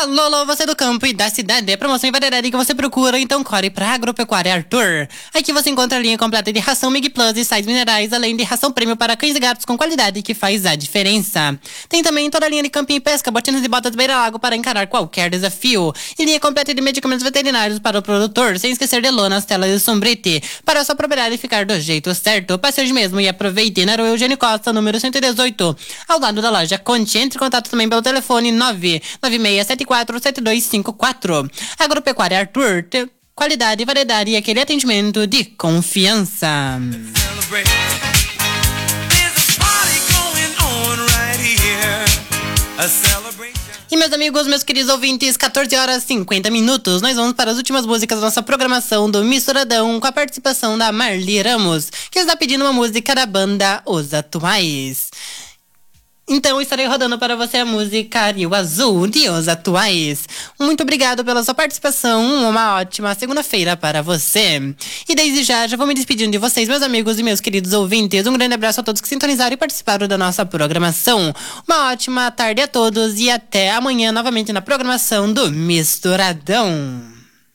Alô, alô, você do campo e da cidade, é promoção e variedade que você procura, então corre pra Agropecuária Arthur. Aqui você encontra a linha completa de ração Mig Plus e sais minerais, além de ração prêmio para cães e gatos com qualidade que faz a diferença. Tem também toda a linha de camping e pesca, botinas e botas beira-lago para encarar qualquer desafio. E linha completa de medicamentos veterinários para o produtor, sem esquecer de lonas, telas e sombrite, para a sua propriedade ficar do jeito certo. Passe hoje mesmo e aproveite na Rua Eugênio Costa, número 118, ao lado da loja Conte. Entre em contato também pelo telefone 996747254. Agropecuária Arthur, qualidade, variedade e aquele atendimento de confiança. E meus amigos, meus queridos ouvintes, 14 horas e 50 minutos, nós vamos para as últimas músicas da nossa programação do Misturadão, com a participação da Marli Ramos, que está pedindo uma música da banda Os Atuais. Então estarei rodando para você a música Rio Azul de Os Atuais. Muito obrigado pela sua participação, uma ótima segunda-feira para você. E desde já vou me despedindo de vocês, meus amigos e meus queridos ouvintes. Um grande abraço a todos que sintonizaram e participaram da nossa programação. Uma ótima tarde a todos e até amanhã novamente na programação do Misturadão.